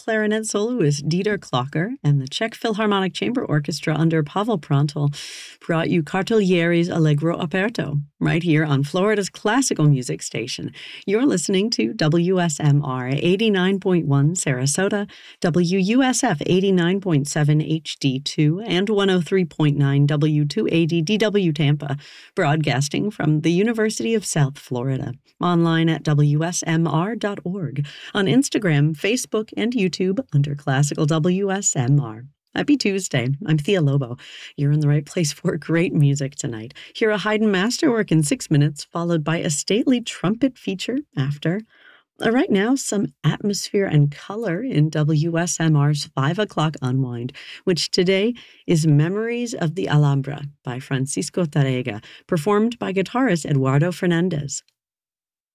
clarinet soloist Dieter Klocker and the Czech Philharmonic Chamber Orchestra under Pavel Prantl brought you Cartoglieri's Allegro aperto right here on Florida's classical music station. You're listening to WSMR 89.1 Sarasota, WUSF 89.7 HD2, and 103.9 W280 DW Tampa, broadcasting from the University of South Florida. Online at WSMR.org, on Instagram, Facebook, and YouTube under Classical WSMR. Happy Tuesday. I'm Thea Lobo. You're in the right place for great music tonight. Hear a Haydn masterwork in 6 minutes, followed by a stately trumpet feature after. Right now, some atmosphere and color in WSMR's 5 o'clock unwind, which today is Memories of the Alhambra by Francisco Tárrega, performed by guitarist Eduardo Fernandez.